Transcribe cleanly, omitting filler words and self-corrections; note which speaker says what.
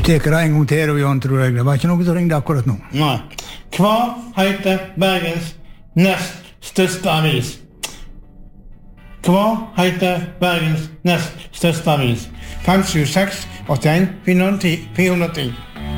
Speaker 1: tar det en gang til, Jan, tror jeg. Det var ikke noe som ringte akkurat nå.
Speaker 2: Nei. Hva heter Bergens nest største avis? Hva heter Bergens nest største avis? 576 81 410 410.